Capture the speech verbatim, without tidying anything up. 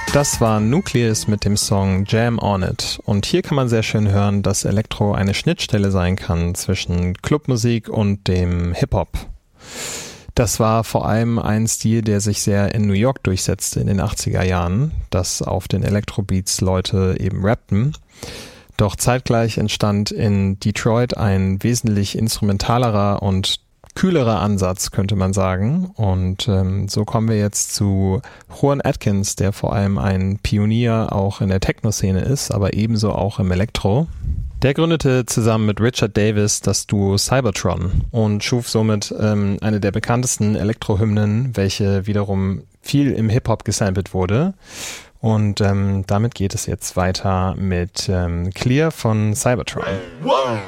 Das war Nucleus mit dem Song Jam On It. Und hier kann man sehr schön hören, dass Elektro eine Schnittstelle sein kann zwischen Clubmusik und dem Hip-Hop. Das war vor allem ein Stil, der sich sehr in New York durchsetzte in den achtziger Jahren, dass auf den Elektrobeats Leute eben rappten. Doch zeitgleich entstand in Detroit ein wesentlich instrumentalerer und kühlerer Ansatz, könnte man sagen. Und ähm, so kommen wir jetzt zu Juan Atkins, der vor allem ein Pionier auch in der Techno-Szene ist, aber ebenso auch im Elektro. Der gründete zusammen mit Richard Davis das Duo Cybertron und schuf somit ähm, eine der bekanntesten Elektrohymnen, welche wiederum viel im Hip-Hop gesampelt wurde. Und ähm, damit geht es jetzt weiter mit ähm, Clear von Cybertron. One,